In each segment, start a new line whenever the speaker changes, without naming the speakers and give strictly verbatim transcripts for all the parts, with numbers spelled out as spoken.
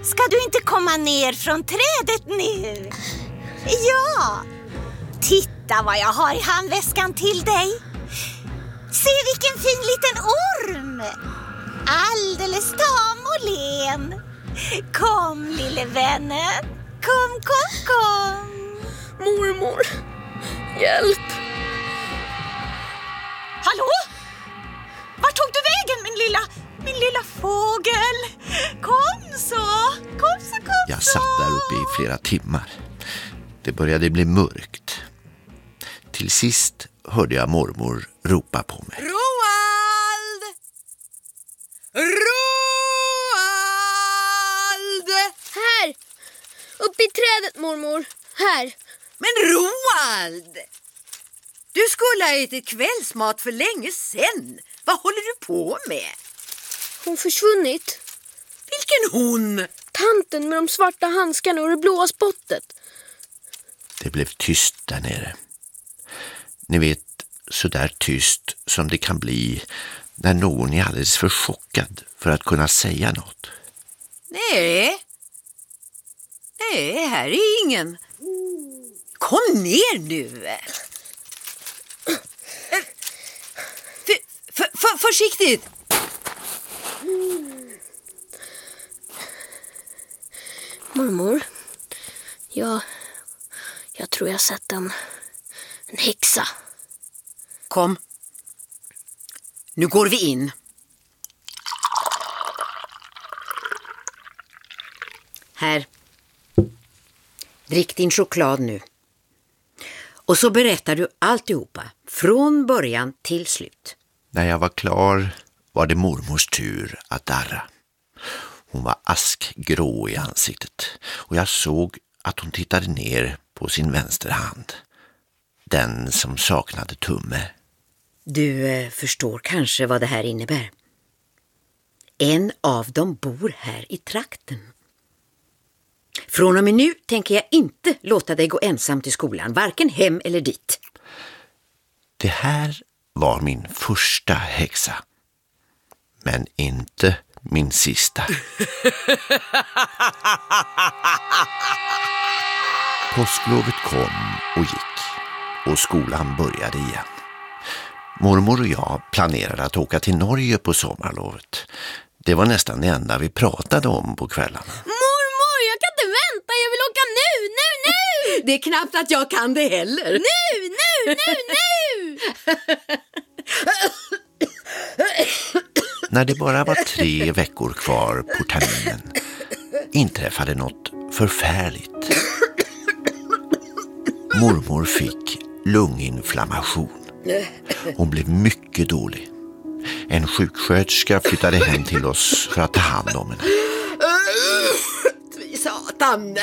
Ska du inte komma ner från trädet nu? Ja. Titta vad jag har i handväskan till dig. Se vilken fin liten orm. Alldeles tam och len. Kom, lille vännen. Kom, kom, kom.
Mormor, hjälp.
Hallå? Var tog du vägen, min lilla, min lilla fågel? Kom så, kom så, kom så.
Jag satt där uppe i flera timmar. Det började bli mörkt. Till sist hörde jag mormor ropa på mig.
Roald! Roald!
Här! Upp i trädet, mormor. Här.
Men Roald! Du skulle ha ätit kvällsmat för länge sedan. Vad håller du på med?
Hon försvunnit.
Vilken hon?
Tanten med de svarta handskarna och det blåa spottet.
Det blev tyst där nere. Ni vet, så där tyst som det kan bli när någon är alldeles för chockad för att kunna säga något.
Nej. Nej, här är ingen. Kom ner nu. För, för, för, försiktigt.
Mormor, jag, jag tror jag sett en, en häxa.
Kom. Nu går vi in. Här. Drick din choklad nu. Och så berättar du alltihopa, från början till slut.
När jag var klar var det mormors tur att darra. Hon var askgrå i ansiktet och jag såg att hon tittade ner på sin vänsterhand. Den som saknade tumme.
Du eh, förstår kanske vad det här innebär. En av dem bor här i trakten. Från och med nu tänker jag inte låta dig gå ensam till skolan, varken hem eller dit.
Det här var min första häxa. Men inte min sista. Påsklovet kom och gick och skolan började igen. Mormor och jag planerade att åka till Norge på sommarlovet. Det var nästan det enda vi pratade om på kvällarna.
Mormor, jag kan inte vänta, jag vill åka nu, nu, nu!
Det är knappt att jag kan det heller.
Nu, nu, nu, nu!
När det bara var tre veckor kvar på terminen inträffade något förfärligt. Mormor fick lunginflammation. Hon blev mycket dålig. En sjuksköterska flyttade hem till oss för att ta hand om henne.
Fy satan.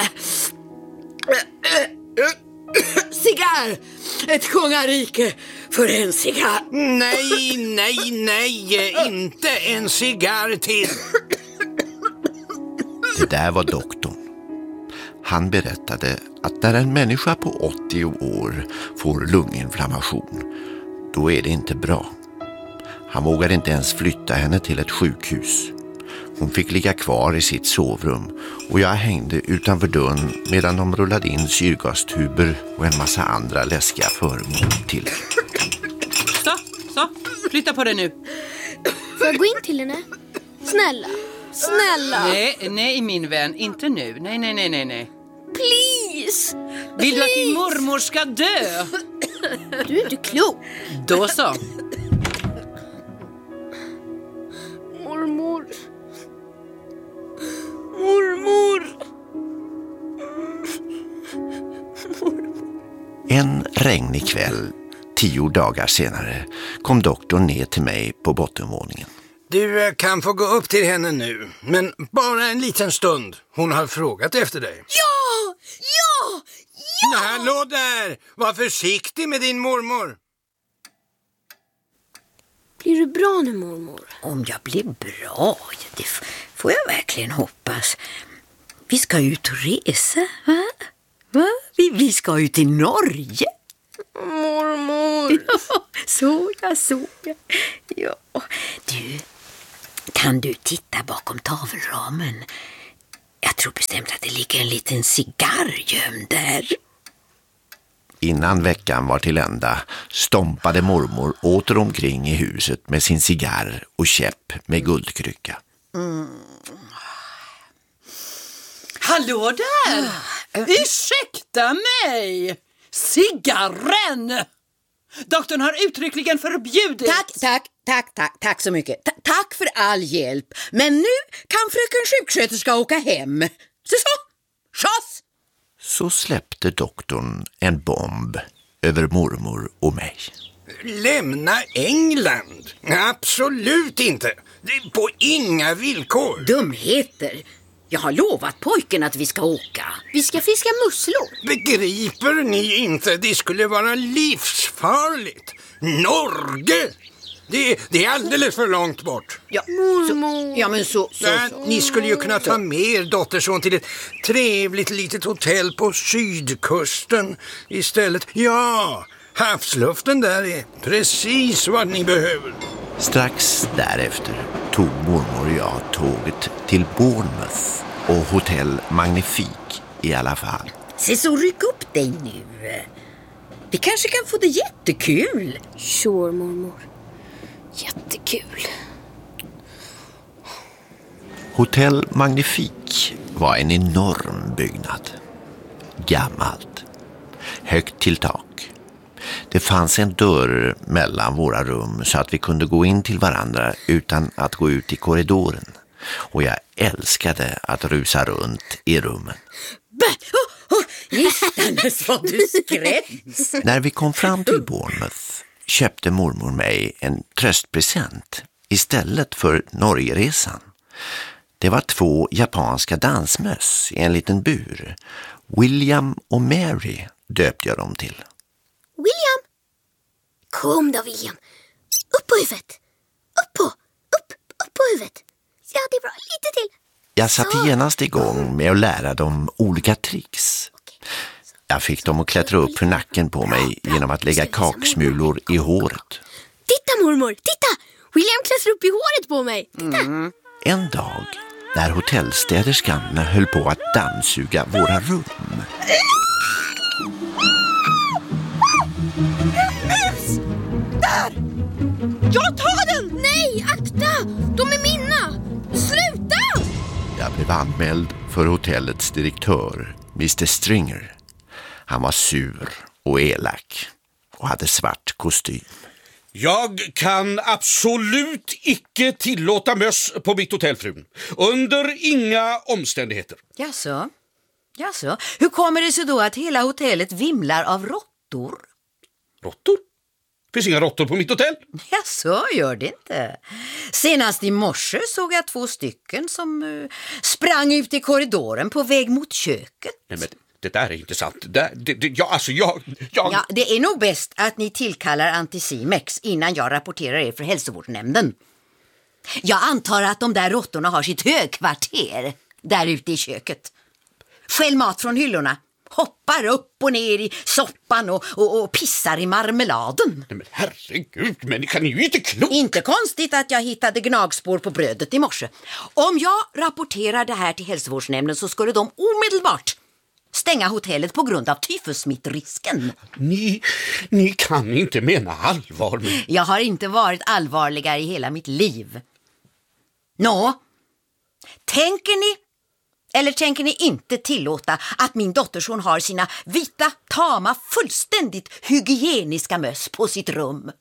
Cigarr! Ett kungarike för en cigarr.
Nej, nej, nej. Inte en cigarr till.
Det där var doktorn. Han berättade att när en människa på åttio år får lunginflammation, då är det inte bra. Han vågade inte ens flytta henne till ett sjukhus. Hon fick ligga kvar i sitt sovrum och jag hängde utanför dörren medan de rullade in syrgastuber och en massa andra läskiga föremål till.
Så, så. Flytta på dig nu.
Får jag gå in till henne? Snälla, snälla.
Nej, nej min vän, inte nu. Nej, nej, nej, nej, nej.
Please.
Vill du att din mormor ska dö?
Du är inte klok.
Då så.
Mormor. Mormor.
En regnig kväll, tio dagar senare, kom doktorn ner till mig på bottenvåningen.
Du kan få gå upp till henne nu, men bara en liten stund. Hon har frågat efter dig.
Ja, ja, ja.
Hallå där! Var försiktig med din mormor.
Blir du bra nu, mormor?
Om jag blir bra, det f- får jag verkligen hoppas. Vi ska ut och resa, va? va? Vi, vi ska ut till Norge.
Mormor.
Ja, så jag, så jag. Ja. Du, kan du titta bakom tavelramen? Jag tror bestämt att det ligger en liten cigarr gömd där.
Innan veckan var till ända stompade mormor åter omkring i huset med sin cigarr och käpp med guldkrycka.
Mm.
Hallå där! Ah. Ursäkta mig! Cigarren! Doktorn har uttryckligen förbjudit...
Tack, tack, tack, tack, tack så mycket. Ta- tack för all hjälp. Men nu kan fröken sjuksköterska åka hem. Så så, skjuts!
Så släppte doktorn en bomb över mormor och mig.
Lämna England? Absolut inte. Det är på inga villkor.
Dumheter. Jag har lovat pojken att vi ska åka.
Vi ska fiska musslor.
Begriper ni inte? Det skulle vara livsfarligt. Norge! Det, det är alldeles för långt bort.
Ja, så, ja men så, så,
Nej,
så.
Ni skulle ju kunna ta med er dotterson till ett trevligt litet hotell på sydkusten istället. Ja, havsluften där är precis vad ni behöver.
Strax därefter tog mormor och jag tåget till Bournemouth och hotell Magnifique i alla fall.
Se så, ryck upp dig nu. Vi kanske kan få det jättekul.
Sure, mormor. Jättekul.
Hotell Magnifique var en enorm byggnad. Gammalt. Högt till tak. Det fanns en dörr mellan våra rum så att vi kunde gå in till varandra utan att gå ut i korridoren. Och jag älskade att rusa runt i rummen.
Oh, oh, Gistandes vad du skräms.
När vi kom fram till Bournemouth köpte mormor mig en tröstpresent istället för Norgeresan. Det var två japanska dansmöss i en liten bur. William och Mary döpte jag dem till.
William! Kom då, William. Upp på huvudet. Upp på. Upp, upp på huvudet. Ja, det är bra. Lite till.
Jag satte genast igång med att lära dem olika tricks. Jag fick dem att klättra upp för nacken på mig genom att lägga kaksmulor i håret.
Titta, mormor, titta! William klättrar upp i håret på mig. Titta.
Mm. En dag, när hotellstäderskan höll på att dammsuga våra rum.
Mus! Där! Jag tar den!
Nej, akta! De är mina! Sluta!
Jag blev anmäld för hotellets direktör, mister Stringer. Han var sur och elak och hade svart kostym.
Jag kan absolut icke tillåta möss på mitt hotellfrun. Under inga omständigheter.
Jaså? Jaså? Hur kommer det sig då att hela hotellet vimlar av råttor?
Råttor? Finns inga råttor på mitt hotell?
Jaså, gör det inte. Senast i morse såg jag två stycken som uh, sprang ut i korridoren på väg mot köket.
Nej, men det där är inte sant. Det, där, det, det, ja, alltså jag, jag...
Ja, det är nog bäst att ni tillkallar Anticimex innan jag rapporterar er för hälsovårdsnämnden. Jag antar att de där råttorna har sitt högkvarter där ute i köket. Skäll mat från hyllorna. Hoppar upp och ner i soppan och, och, och pissar i marmeladen.
Nej, men herregud, men kan ni ju inte klokt.
Inte konstigt att jag hittade gnagspår på brödet i morse. Om jag rapporterar det här till hälsovårdsnämnden så skulle de omedelbart stänga hotellet på grund av tyfussmittrisken.
Ni, ni kan inte mena allvar med...
Jag har inte varit allvarligare i hela mitt liv. Nå, tänker ni eller tänker ni inte tillåta att min dotterson har sina vita, tama, fullständigt hygieniska möss på sitt rum?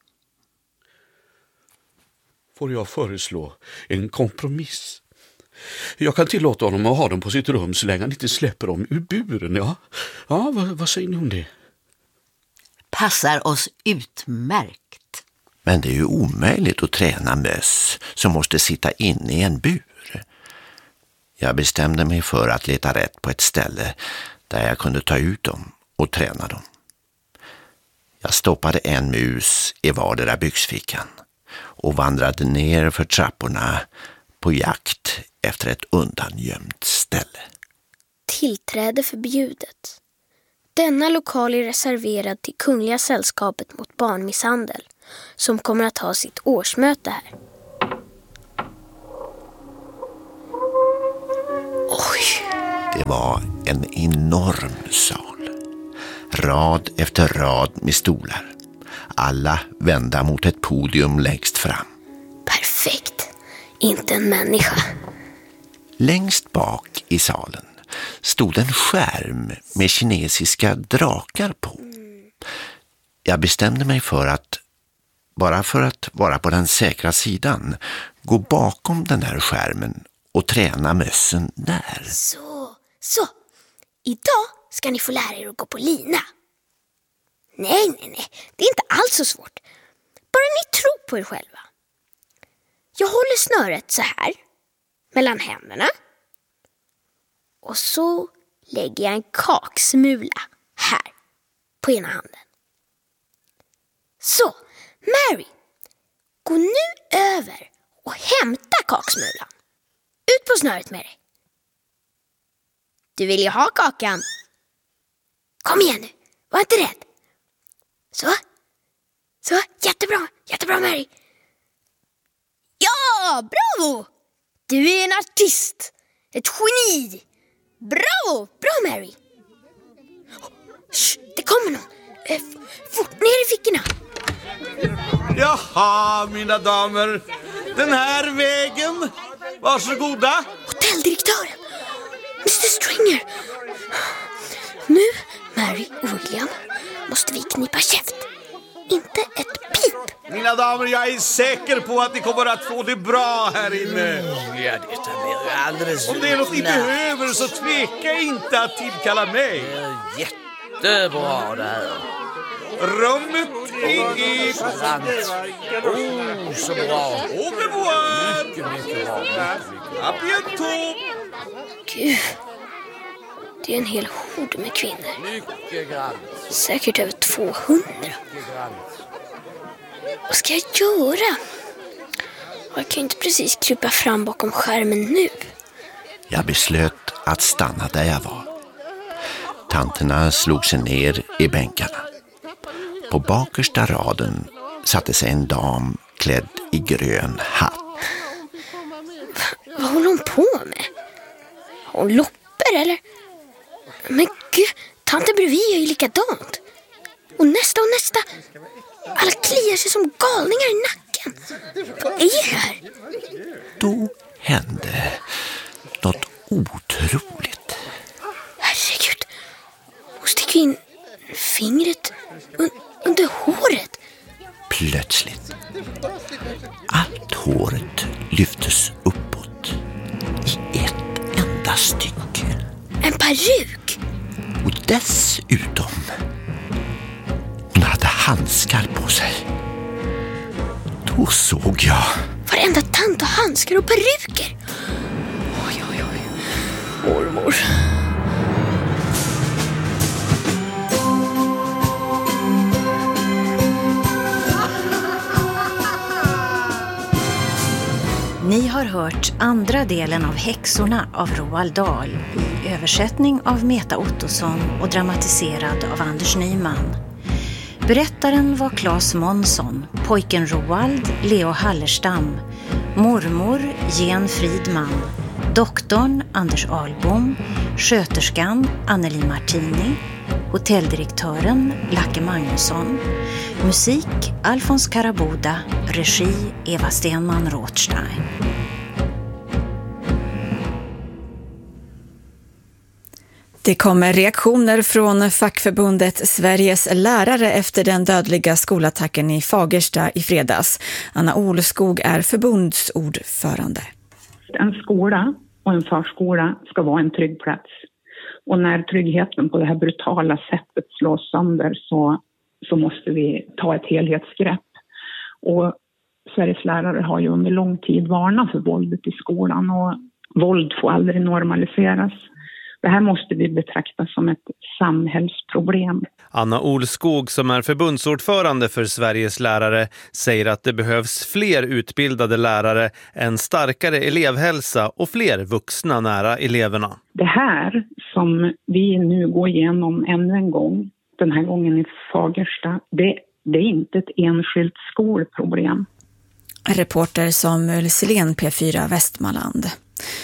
Får jag föreslå en kompromiss? Jag kan tillåta honom att ha dem på sitt rum så länge han inte släpper dem ur buren, ja? Ja, vad, vad säger ni om det?
Passar oss utmärkt.
Men det är ju omöjligt att träna möss som måste sitta inne i en bur. Jag bestämde mig för att leta rätt på ett ställe där jag kunde ta ut dem och träna dem. Jag stoppade en mus i vardera byxfickan och vandrade ner för trapporna på jakt efter ett undangömt ställe.
Tillträde förbjudet. Denna lokal är reserverad till Kungliga sällskapet mot barnmisshandel som kommer att ha sitt årsmöte här.
Oj,
Det var en enorm sal. Rad efter rad med stolar. Alla vända mot ett podium längst fram.
Perfekt. Inte en människa.
Längst bak i salen stod en skärm med kinesiska drakar på. Jag bestämde mig för att, bara för att vara på den säkra sidan, gå bakom den här skärmen och träna mössen där.
Så, så. Idag ska ni få lära er att gå på lina. Nej, nej, nej. Det är inte alls så svårt. Bara ni tror på er själva. Jag håller snöret så här, mellan händerna. Och så lägger jag en kaksmula här, på ena handen. Så, Mary, gå nu över och hämta kaksmulan. Ut på snöret med dig. Du vill ju ha kakan. Kom igen nu, var inte rädd. Så, så, jättebra, jättebra Mary. Ja, bravo! Du är en artist, ett geni. Bravo, bra Mary. Shh, det kommer någon. Eh, fort ner i fickorna.
Jaha, mina damer. Den här vägen. Varsågoda.
Hotelldirektören. mister Stringer. Nu, Mary och William, måste vi knipa käft. Inte ett pip.
Mina damer, jag är säker på att ni kommer att få det bra här inne.
Ja, det blir alldeles...
Om det är något ni behöver så tveka inte att tillkalla mig.
Det är jättebra det här.
Rummet är...
Oh, så bra.
Au revoir.
Mycket, mycket bra.
À bientôt.
Gud, det är en hel hord med kvinnor.
Mycket grant.
Säkert över tvåhundra.
Mycket grant.
Vad ska jag göra? Jag kan inte precis krypa fram bakom skärmen nu.
Jag beslöt att stanna där jag var. Tanterna slog sig ner i bänkarna. På bakersta raden satte sig en dam klädd i grön hatt.
Vad håller hon på med? Har hon loppor eller? Men gud, tanten bredvid är ju likadant. Och nästa och nästa. Alla kliar sig som galningar i nacken. Vad är det här?
Då hände något otroligt.
Herregud. Hon sticker in fingret un- under håret.
Plötsligt. Allt håret lyftes uppåt i ett enda stycke.
En peruk.
Och dessutom, hon hade handskar på sig. Då såg jag.
Varenda tant har handskar och peruker. Oj, oj, oj. Mormor.
Ni har hört andra delen av Häxorna av Roald Dahl i översättning av Meta Ottosson och dramatiserad av Anders Nyman. Berättaren var Claes Månsson, pojken Roald, Leo Hallerstam, mormor Jen Fridman, doktorn Anders Ahlbom, sköterskan Anneli Martini, hotelldirektören Lacke Magnusson, musik Alfons Karaboda, regi Eva Stenman Rothstein.
Det kommer reaktioner från fackförbundet Sveriges lärare efter den dödliga skolattacken i Fagersta i fredags. Anna Olskog är förbundsordförande.
En skola och en förskola ska vara en trygg plats. Och när tryggheten på det här brutala sättet slås sönder så, så måste vi ta ett helhetsgrepp. Och Sveriges lärare har ju under lång tid varnat för våldet i skolan och våld får aldrig normaliseras. Det här måste vi betrakta som ett samhällsproblem.
Anna Olskog, som är förbundsordförande för Sveriges lärare, säger att det behövs fler utbildade lärare, en starkare elevhälsa och fler vuxna nära eleverna.
Det här som vi nu går igenom ännu en gång, den här gången i Fagersta, det, det är inte ett enskilt skolproblem.
Reporter Samuel Silén, P fyra Västmanland.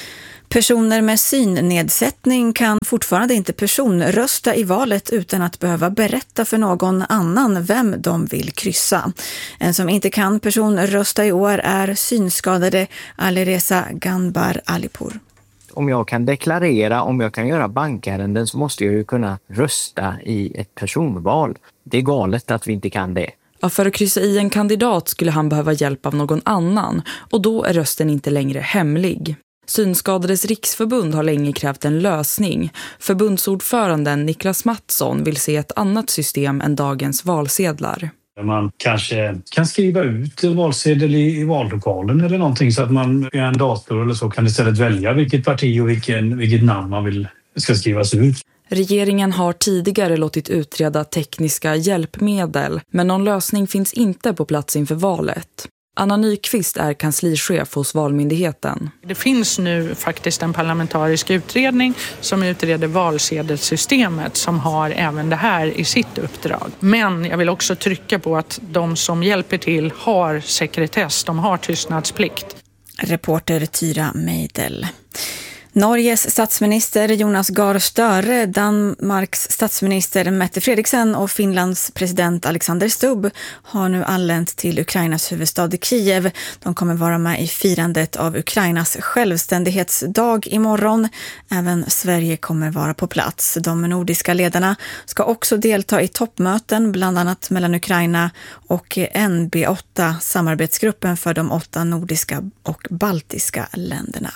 Personer med synnedsättning kan fortfarande inte personrösta i valet utan att behöva berätta för någon annan vem de vill kryssa. En som inte kan personrösta i år är synskadade Alireza Ganbar Alipur.
Om jag kan deklarera, om jag kan göra bankärenden, så måste jag ju kunna rösta i ett personval. Det är galet att vi inte kan det.
Ja, för att kryssa i en kandidat skulle han behöva hjälp av någon annan och då är rösten inte längre hemlig. Synskadades riksförbund har länge krävt en lösning. Förbundsordföranden Niklas Mattsson vill se ett annat system än dagens valsedlar.
Man kanske kan skriva ut en valsedel i vallokalen eller någonting så att man i en dator eller så kan istället välja vilket parti och vilken, vilket namn man vill ska skrivas ut.
Regeringen har tidigare låtit utreda tekniska hjälpmedel, men någon lösning finns inte på plats inför valet. Anna Nyqvist är kanslichef hos Valmyndigheten.
Det finns nu faktiskt en parlamentarisk utredning som utreder valsedelssystemet som har även det här i sitt uppdrag. Men jag vill också trycka på att de som hjälper till har sekretess, de har tystnadsplikt.
Reporter Tyra Meidel. Norges statsminister Jonas Gahr Støre, Danmarks statsminister Mette Frederiksen och Finlands president Alexander Stubb har nu anlänt till Ukrainas huvudstad Kiev. De kommer vara med i firandet av Ukrainas självständighetsdag imorgon. Även Sverige kommer vara på plats. De nordiska ledarna ska också delta i toppmöten, bland annat mellan Ukraina och N B åtta, samarbetsgruppen för de åtta nordiska och baltiska länderna.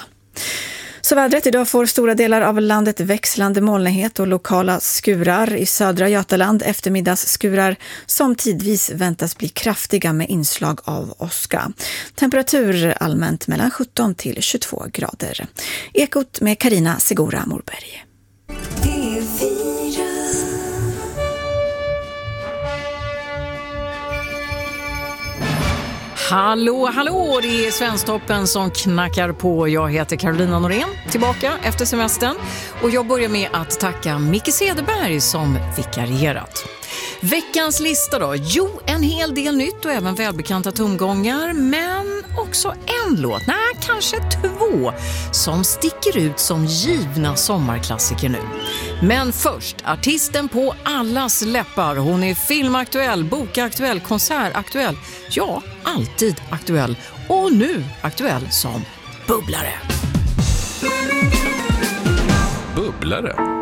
Så vädret: idag får stora delar av landet växlande molnighet och lokala skurar. I södra Götaland eftermiddagsskurar som tidvis väntas bli kraftiga med inslag av åska. Temperatur allmänt mellan sjutton till tjugotvå grader. Ekot med Karina Segura Morberg.
Hallå, hallå, det är Svensktoppen som knackar på. Jag heter Carolina Norén, tillbaka efter semestern. Och jag börjar med att tacka Micke Cederberg som vikarierat. Veckans lista då? Jo, en hel del nytt och även välbekanta tomgångar. Men också en låt, nej kanske två, som sticker ut som givna sommarklassiker nu. Men först, artisten på allas läppar. Hon är filmaktuell, bokaktuell, konsertaktuell. Ja, alltid aktuell. Och nu aktuell som bubblare.
Bubblare?